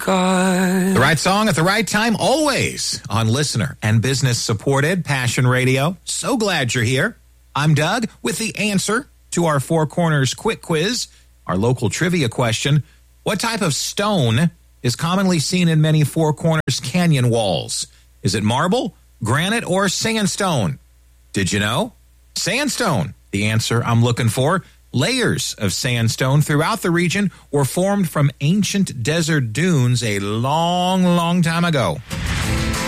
The right song at the right time, always on listener and business supported Passion Radio. So glad you're here. I'm Doug with the answer to our Four Corners quick quiz, our local trivia question. What type of stone is commonly seen in many Four Corners canyon walls? Is it marble, granite, or sandstone? Did you know? Sandstone, the answer I'm looking for. Layers of sandstone throughout the region were formed from ancient desert dunes a long, long time ago.